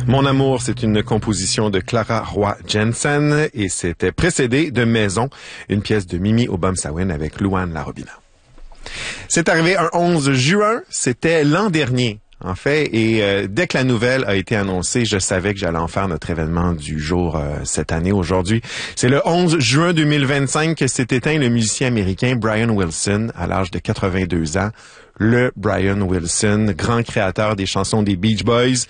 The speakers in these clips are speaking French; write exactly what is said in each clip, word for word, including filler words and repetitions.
Mon amour, c'est une composition de Clara Roy Jensen et c'était précédé de Maison, une pièce de Mimi Obamsawin avec Louane Larobina. C'est arrivé un onze juin, c'était l'an dernier. En fait, et euh, dès que la nouvelle a été annoncée, je savais que j'allais en faire notre événement du jour euh, cette année, aujourd'hui. C'est le onze juin deux mille vingt-cinq que s'est éteint le musicien américain Brian Wilson à l'âge de quatre-vingt-deux ans. Le Brian Wilson, grand créateur des chansons des Beach Boys,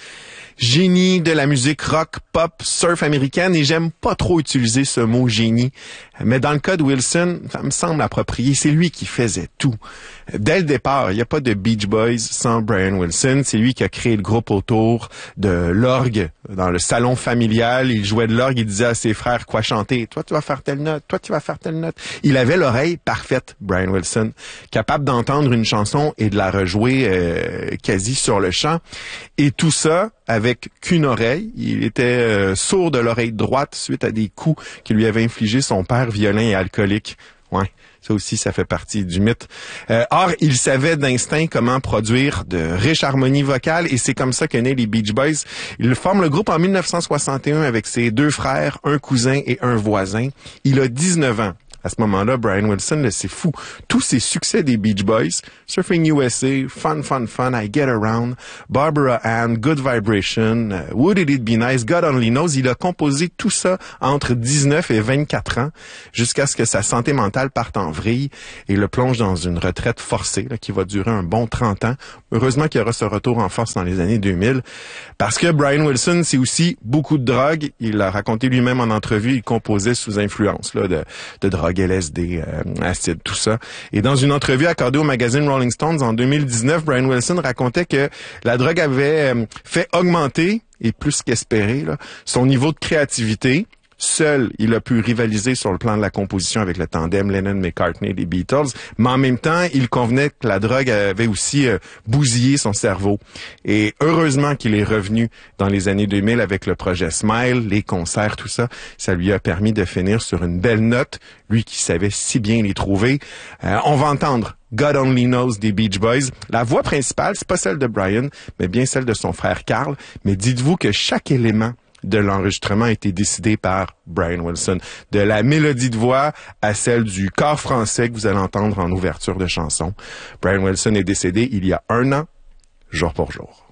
génie de la musique rock, pop, surf américaine, et j'aime pas trop utiliser ce mot génie. Mais dans le cas de Wilson, ça me semble approprié. C'est lui qui faisait tout. Dès le départ, il n'y a pas de Beach Boys sans Brian Wilson. C'est lui qui a créé le groupe autour de l'orgue dans le salon familial. Il jouait de l'orgue, il disait à ses frères quoi chanter. Toi, tu vas faire telle note. Toi, tu vas faire telle note. Il avait l'oreille parfaite, Brian Wilson, capable d'entendre une chanson et de la rejouer euh, quasi sur le champ. Et tout ça avec qu'une oreille. Il était euh, sourd de l'oreille droite suite à des coups que lui avait infligés son père violent et alcoolique. Ouais, ça aussi, ça fait partie du mythe. Euh, or, il savait d'instinct comment produire de riches harmonies vocales et c'est comme ça qu'est né les Beach Boys. Il forme le groupe en mille neuf cent soixante et un avec ses deux frères, un cousin et un voisin. Il a dix-neuf ans. À ce moment-là, Brian Wilson, là, c'est fou. Tous ces succès des Beach Boys, Surfing U S A, Fun, Fun, Fun, I Get Around, Barbara Ann, Good Vibration, uh, Wouldn't It Be Nice, God Only Knows, il a composé tout ça entre dix-neuf et vingt-quatre ans, jusqu'à ce que sa santé mentale parte en vrille et le plonge dans une retraite forcée, là, qui va durer un bon trente ans. Heureusement qu'il y aura ce retour en force dans les années deux mille, parce que Brian Wilson, c'est aussi beaucoup de drogue. Il l'a raconté lui-même en entrevue, il composait sous influence là, de, de drogue. L S D, euh, acide, tout ça. Et dans une entrevue accordée au magazine Rolling Stones en deux mille dix-neuf, Brian Wilson racontait que la drogue avait euh, fait augmenter, et plus qu'espérer, là, son niveau de créativité. Seul, il a pu rivaliser sur le plan de la composition avec le tandem Lennon-McCartney des Beatles, mais en même temps, il convenait que la drogue avait aussi euh, bousillé son cerveau. Et heureusement qu'il est revenu dans les années deux mille avec le projet Smile, les concerts, tout ça. Ça lui a permis de finir sur une belle note, lui qui savait si bien les trouver. Euh, on va entendre God Only Knows des Beach Boys. La voix principale, c'est pas celle de Brian, mais bien celle de son frère Carl. Mais dites-vous que chaque élément de l'enregistrement a été décidé par Brian Wilson. De la mélodie de voix à celle du chœur français que vous allez entendre en ouverture de chanson. Brian Wilson est décédé il y a un an, jour pour jour.